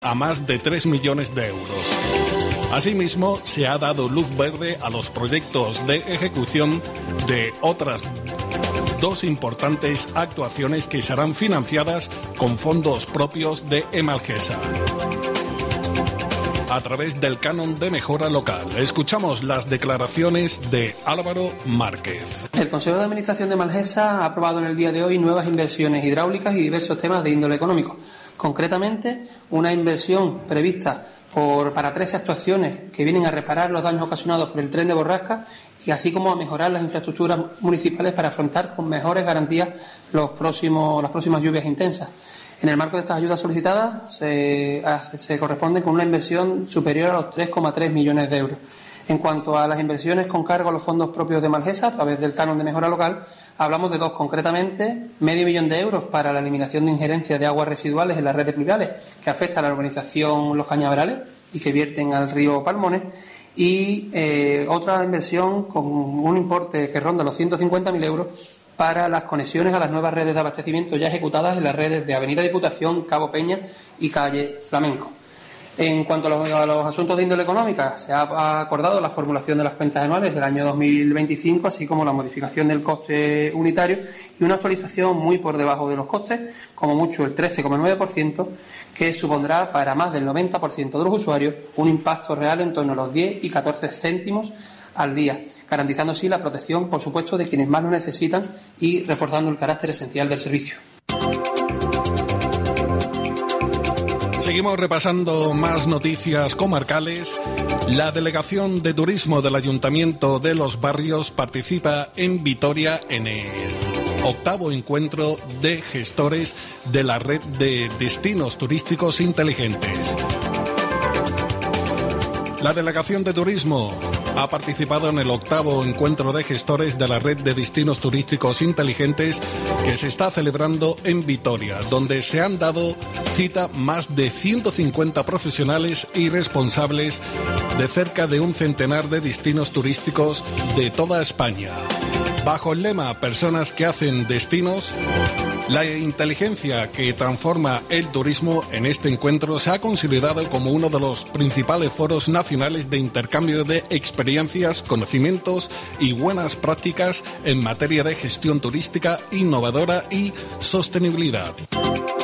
a más de 3 millones de euros. Asimismo, se ha dado luz verde a los proyectos de ejecución de otras 2 importantes actuaciones que serán financiadas con fondos propios de Emalgesa a través del canon de mejora local. Escuchamos las declaraciones de Álvaro Márquez. El Consejo de Administración de Emalgesa ha aprobado en el día de hoy nuevas inversiones hidráulicas y diversos temas de índole económico. Concretamente, una inversión prevista para 13 actuaciones que vienen a reparar los daños ocasionados por el tren de Borrasca y así como a mejorar las infraestructuras municipales para afrontar con mejores garantías las próximas lluvias intensas. En el marco de estas ayudas solicitadas se corresponden con una inversión superior a los 3,3 millones de euros. En cuanto a las inversiones con cargo a los fondos propios de Emalgesa a través del canon de mejora local, hablamos de 2 concretamente: $500,000 de euros para la eliminación de injerencias de aguas residuales en las redes pluviales que afecta a la urbanización Los Cañaverales y que vierten al río Palmones, y otra inversión con un importe que ronda los 150.000 euros para las conexiones a las nuevas redes de abastecimiento ya ejecutadas en las redes de Avenida Diputación, Cabo Peña y Calle Flamenco. En cuanto a los asuntos de índole económica, se ha acordado la formulación de las cuentas anuales del año 2025, así como la modificación del coste unitario y una actualización muy por debajo de los costes, como mucho el 13,9%, que supondrá para más del 90% de los usuarios un impacto real en torno a los 10 y 14 céntimos al día, garantizando así la protección, por supuesto, de quienes más lo necesitan y reforzando el carácter esencial del servicio. Seguimos repasando más noticias comarcales. La Delegación de Turismo del Ayuntamiento de Los Barrios participa en Vitoria en el 8º encuentro de gestores de la red de destinos turísticos inteligentes. La Delegación de Turismo ha participado en el 8º encuentro de gestores de la red de destinos turísticos inteligentes que se está celebrando en Vitoria, donde se han dado cita más de 150 profesionales y responsables de cerca de un centenar de destinos turísticos de toda España. Bajo el lema Personas que hacen destinos, la inteligencia que transforma el turismo, en este encuentro se ha considerado como uno de los principales foros nacionales de intercambio de experiencias, conocimientos y buenas prácticas en materia de gestión turística innovadora y sostenibilidad.